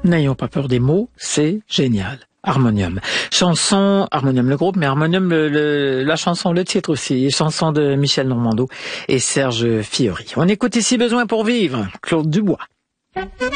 N'ayons pas peur des mots, c'est génial. Harmonium. Chanson, Harmonium le groupe, mais Harmonium la chanson, le titre aussi, chanson de Michel Normando et Serge Fiori. On écoute ici Besoin pour vivre, Claude Dubois.